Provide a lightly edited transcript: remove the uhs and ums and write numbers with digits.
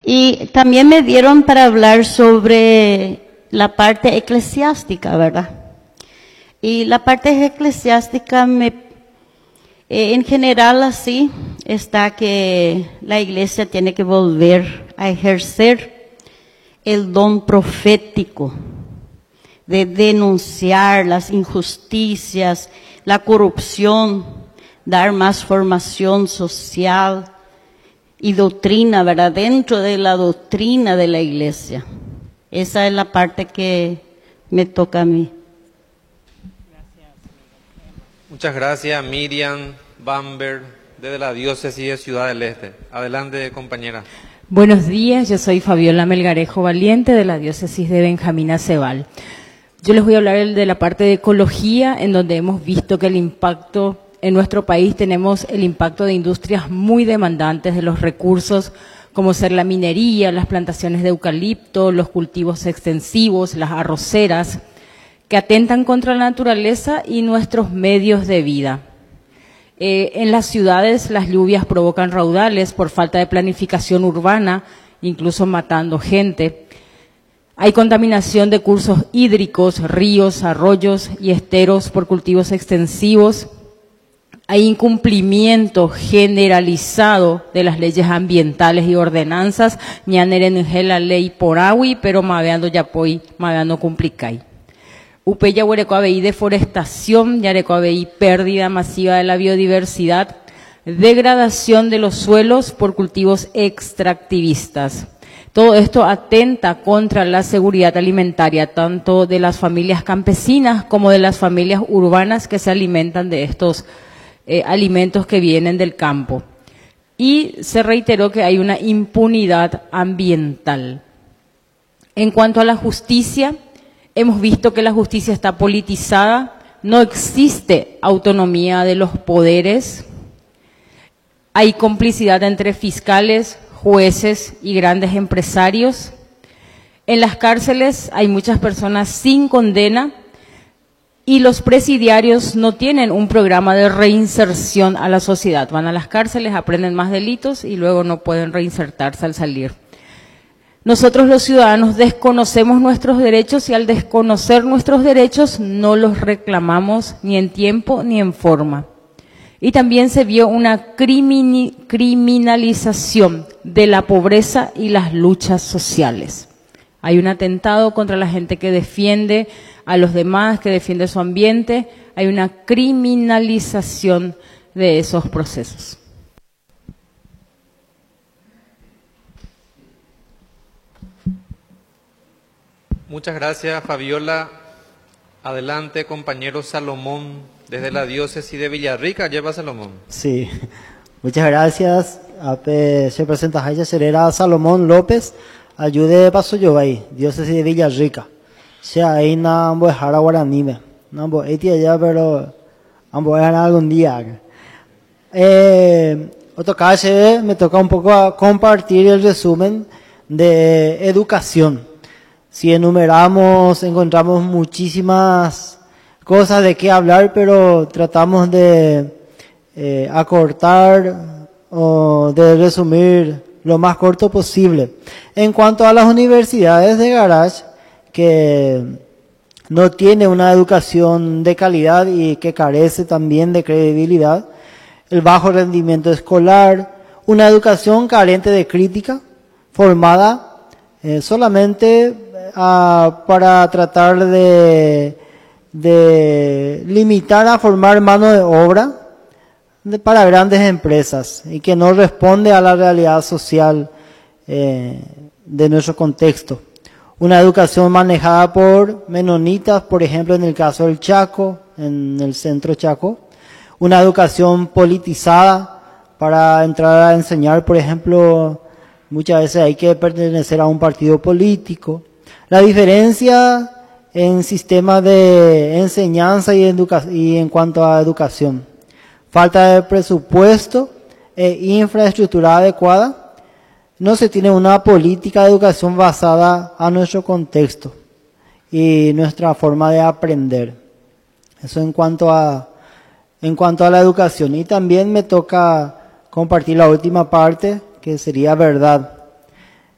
Y también me dieron para hablar sobre la parte eclesiástica, ¿verdad? Y la parte eclesiástica en general así está que la iglesia tiene que volver a ejercer el don profético de denunciar las injusticias, la corrupción, dar más formación social y doctrina, ¿verdad? Dentro de la doctrina de la iglesia. Esa es la parte que me toca a mí. Muchas gracias, Miriam Bamber, desde la Diócesis de Ciudad del Este. Adelante, compañera. Buenos días, yo soy Fabiola Melgarejo Valiente, de la Diócesis de Benjamín Acebal. Yo les voy a hablar de la parte de ecología, en donde hemos visto que el impacto en nuestro país, tenemos el impacto de industrias muy demandantes de los recursos, como ser la minería, las plantaciones de eucalipto, los cultivos extensivos, las arroceras, que atentan contra la naturaleza y nuestros medios de vida. En las ciudades las lluvias provocan raudales por falta de planificación urbana, incluso matando gente. Hay contaminación de cursos hídricos, ríos, arroyos y esteros por cultivos extensivos. Hay incumplimiento generalizado de las leyes ambientales y ordenanzas. Ñanerenje la ley por agui, pero maveando yapoi, maveando complicai. Upeya huerecoabeí deforestación, yarecoabeí pérdida masiva de la biodiversidad, degradación de los suelos por cultivos extractivistas. Todo esto atenta contra la seguridad alimentaria, tanto de las familias campesinas como de las familias urbanas que se alimentan de estos alimentos que vienen del campo. Y se reiteró que hay una impunidad ambiental. En cuanto a la justicia, hemos visto que la justicia está politizada, no existe autonomía de los poderes, hay complicidad entre fiscales, jueces y grandes empresarios. En las cárceles hay muchas personas sin condena y los presidiarios no tienen un programa de reinserción a la sociedad. Van a las cárceles, aprenden más delitos y luego no pueden reinsertarse al salir. Nosotros los ciudadanos desconocemos nuestros derechos y al desconocer nuestros derechos no los reclamamos ni en tiempo ni en forma. Y también se vio una criminalización de la pobreza y las luchas sociales. Hay un atentado contra la gente que defiende a los demás, que defiende su ambiente. Hay una criminalización de esos procesos. Muchas gracias, Fabiola. Adelante, compañero Salomón, desde la Diócesis de Villarrica. Lleva Salomón. Sí, muchas gracias. Se presenta Jaya Serera Salomón López, ayude paso yo ahí, Diócesis de Villarrica. Se ahí na ambo jara guaranime. No ambo eti allá, pero ambo jara algún día. Otro caso me toca un poco a compartir el resumen de educación. Si enumeramos, encontramos muchísimas cosas de qué hablar, pero tratamos de acortar o de resumir lo más corto posible. En cuanto a las universidades de Garage, que no tiene una educación de calidad y que carece también de credibilidad, el bajo rendimiento escolar, una educación carente de crítica, formada solamente para tratar de limitar a formar mano de obra para grandes empresas y que no responde a la realidad social de nuestro contexto. Una educación manejada por menonitas, por ejemplo, en el caso del Chaco, en el centro Chaco. Una educación politizada para entrar a enseñar, por ejemplo, muchas veces hay que pertenecer a un partido político. La diferencia en sistema de enseñanza y en cuanto a educación. Falta de presupuesto e infraestructura adecuada. No se tiene una política de educación basada a nuestro contexto y nuestra forma de aprender. Eso en cuanto a la educación. Y también me toca compartir la última parte, que sería verdad.